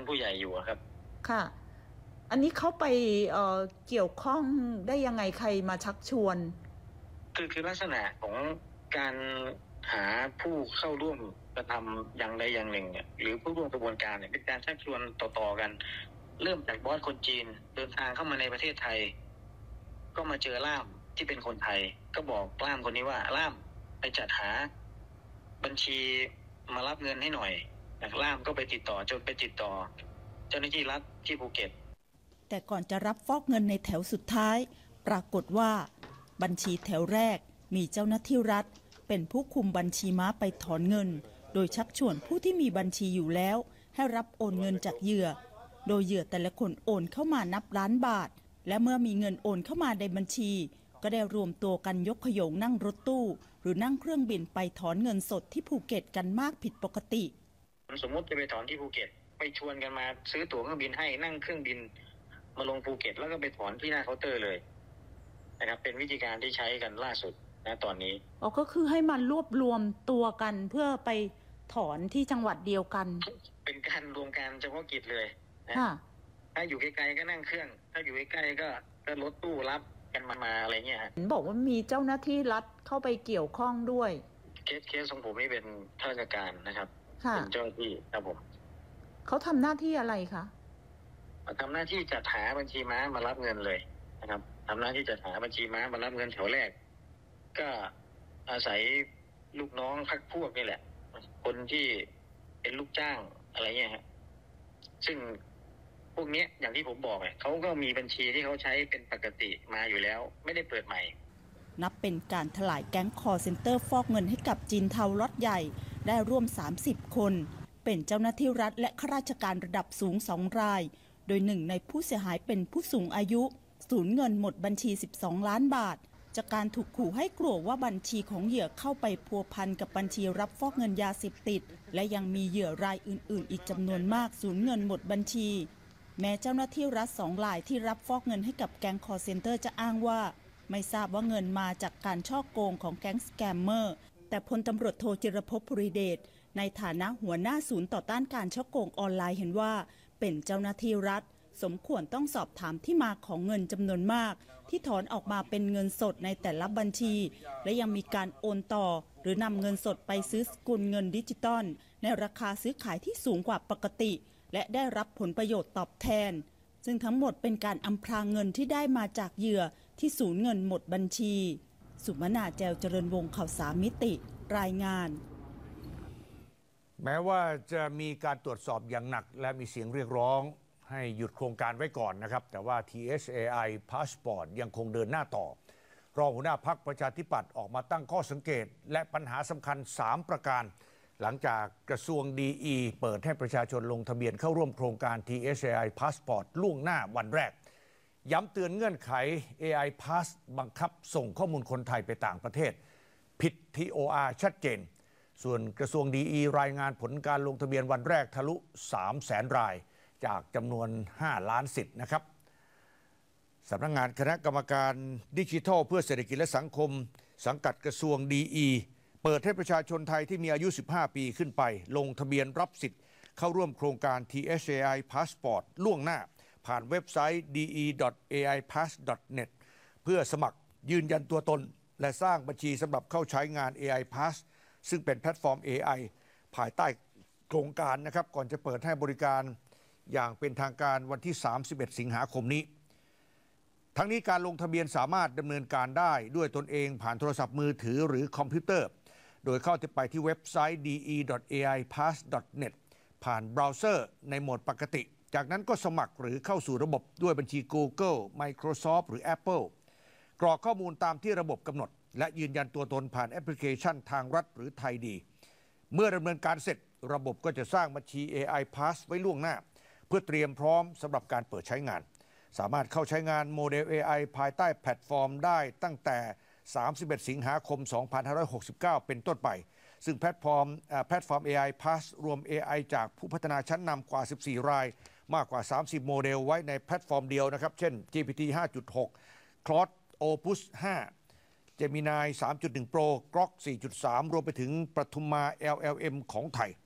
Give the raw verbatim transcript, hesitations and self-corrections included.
ผู้ใหญ่อยู่ครับค่ะอันนี้เขาไปเอ่อเกี่ยวข้องได้ยังไงใครมาชักชวนคือคือลักษณะของการหาผู้เข้าร่วมกระทำอย่างใดอย่างหนึ่งเนี่ยหรือผู้ร่วมกระบวนการเนี่ยเป็นการชักชวนต่อๆกันเริ่มจากบอสคนจีนเดินทางเข้ามาในประเทศไทยก็มาเจอล่ามที่เป็นคนไทยก็บอกล่ามคนนี้ว่าล่ามไปจัดหาบัญชีมารับเงินให้หน่อยล่ามก็ไปติดต่อจนไปติดต่อเจ้าหน้าที่รัฐที่ภูเก็ตแต่ก่อนจะรับฟอกเงินในแถวสุดท้ายปรากฏว่าบัญชีแถวแรกมีเจ้าหน้าที่รัฐเป็นผู้คุมบัญชีม้าไปถอนเงินโดยชักชวนผู้ที่มีบัญชีอยู่แล้วให้รับโอนเงินจากเหยื่อโดยเหยื่อแต่ละคนโอนเข้ามานับล้านบาทและเมื่อมีเงินโอนเข้ามาในบัญชีก็ได้รวมตัวกันยกขยงนั่งรถตู้หรือนั่งเครื่องบินไปถอนเงินสดที่ภูเก็ตกันมากผิดปกติสมมติจะไปถอนที่ภูเก็ตไปชวนกันมาซื้อตั๋วเครื่องบินให้นั่งเครื่องบินมาลงภูเก็ตแล้วก็ไปถอนที่หน้าเคาน์เตอร์เลยนะครับเป็นวิธีการที่ใช้กันล่าสุดนะตอนนี้อ๋อก็คือให้มันรวบรวมตัวกันเพื่อไปถอนที่จังหวัดเดียวกันเป็นการรวมการเฉพาะกิจเลยนะถ้าอยู่ไกลๆก็นั่งเครื่องถ้าอยู่ใกล้ๆก็ก็รถตู้รับกันมามาอะไรเงี้ยฮะบอกว่ามีเจ้าหน้าที่รัฐเข้าไปเกี่ยวข้องด้วยเคสเคสของผมนี่เป็นข้าราชการนะครับเป็นเจ้าหน้าที่ครับผมเขาทำหน้าที่อะไรคะทำหน้าที่จัดหาบัญชีม้ามารับเงินเลยนะครับทำหน้าที่จัดหาบัญชีม้ามารับเงินแถวแรกก็อาศัยลูกน้องพักพวกนี่แหละคนที่เป็นลูกจ้างอะไรเงี้ยฮะซึ่งพวกนี้อย่างที่ผมบอกเนี่ยเขาก็มีบัญชีที่เขาใช้เป็นปกติมาอยู่แล้วไม่ได้เปิดใหม่นับเป็นการถลายแก๊งคอลเซ็นเตอร์ฟอกเงินให้กับจีนเทาล็อตใหญ่ได้ร่วมสามสิบคนเป็นเจ้าหน้าที่รัฐและข้าราชการระดับสูงสองรายโดยหนึ่งในผู้เสียหายเป็นผู้สูงอายุสูญเงินหมดบัญชีสิบสองล้านบาทจากการถูกขู่ให้กลัวว่าบัญชีของเหยื่อเข้าไปพัวพันกับบัญชีรับฟอกเงินยาเสพติดและยังมีเหยื่อรายอื่นๆอีกจำนวนมากสูญเงินหมดบัญชีแม้เจ้าหน้าที่รัฐสองรายที่รับฟอกเงินให้กับแก๊งคอลเซ็นเตอร์จะอ้างว่าไม่ทราบว่าเงินมาจากการฉ้อโกงของแก๊งสแกมเมอร์แต่พลตำรวจโทจิรภพ ภูริเดชในฐานะหัวหน้าศูนย์ต่อต้านการฉ้อโกงออนไลน์เห็นว่าเป็นเจ้าหน้าที่รัฐสมควรต้องสอบถามที่มาของเงินจำนวนมากที่ถอนออกมาเป็นเงินสดในแต่ละบัญชีและยังมีการโอนต่อหรือนำเงินสดไปซื้อสกุลเงินดิจิตอลในราคาซื้อขายที่สูงกว่าปกติและได้รับผลประโยชน์ตอบแทนซึ่งทั้งหมดเป็นการอำพรางเงินที่ได้มาจากเหยื่อที่สูญเงินหมดบัญชีสุมนาแจวเจริญวงศ์ข่าวสามมิติรายงานแม้ว่าจะมีการตรวจสอบอย่างหนักและมีเสียงเรียกร้องให้หยุดโครงการไว้ก่อนนะครับแต่ว่า ที เอช เอ ไอ Passport ยังคงเดินหน้าต่อรองหัวหน้าพรรคประชาธิปัตย์ออกมาตั้งข้อสังเกตและปัญหาสำคัญสามประการหลังจากกระทรวง ดี อี เปิดให้ประชาชนลงทะเบียนเข้าร่วมโครงการ ที เอช เอ ไอ Passport ล่วงหน้าวันแรกย้ำเตือนเงื่อนไข เอ ไอ Pass บังคับส่งข้อมูลคนไทยไปต่างประเทศผิด ที โอ อาร์ ชัดเจนส่วนกระทรวง ดี อี รายงานผลการลงทะเบียนวันแรกทะลุ สามแสน รายจากจำนวนห้าล้านสิทธิ์นะครับสำนักงานคณะกรรมการดิจิทัลเพื่อเศรษฐกิจและสังคมสังกัดกระทรวง ดี อี เปิดให้ประชาชนไทยที่มีอายุสิบห้าปีขึ้นไปลงทะเบียนรับสิทธิ์เข้าร่วมโครงการ ที เอช เอ ไอ Passport ล่วงหน้าผ่านเว็บไซต์ ดี อี ดอท เอ ไอ พาส ดอท เน็ต เพื่อสมัครยืนยันตัวตนและสร้างบัญชีสำหรับเข้าใช้งาน เอ ไอ Pass ซึ่งเป็นแพลตฟอร์ม เอ ไอ ภายใต้โครงการนะครับก่อนจะเปิดให้บริการอย่างเป็นทางการวันที่สามสิบเอ็ดสิงหาคมนี้ทั้งนี้การลงทะเบียนสามารถดำเนินการได้ด้วยตนเองผ่านโทรศัพท์มือถือหรือคอมพิวเตอร์โดยเข้าไปที่เว็บไซต์ ดี อี ดอท เอ ไอ พาส ดอท เน็ต ผ่านเบราว์เซอร์ในโหมดปกติจากนั้นก็สมัครหรือเข้าสู่ระบบด้วยบัญชี Google Microsoft หรือ Apple กรอกข้อมูลตามที่ระบบกำหนดและยืนยันตัวตนผ่านแอปพลิเคชันทางรัฐหรือไทยดีเมื่อดำเนินการเสร็จระบบก็จะสร้างบัญชี เอ ไอ Pass ไว้ล่วงหน้าเพื่อเตรียมพร้อมสำหรับการเปิดใช้งานสามารถเข้าใช้งานโมเดล เอ ไอ ภายใต้แพลตฟอร์มได้ตั้งแต่สามสิบเอ็ดสิงหาคมสองพันห้าร้อยหกสิบเก้าเป็นต้นไปซึ่งแพลตฟอร์มแพลตฟอร์ม เอ ไอ Pass รวม เอ ไอ จากผู้พัฒนาชั้นนำกว่าสิบสี่รายมากกว่าสามสิบโมเดลไว้ในแพลตฟอร์มเดียวนะครับเช่น จี พี ที ห้าจุดหก Claude Opus ห้า Gemini สามจุดหนึ่ง Pro Grok สี่จุดสาม รวมไปถึงปทุมมา แอล แอล เอ็ม ของไทย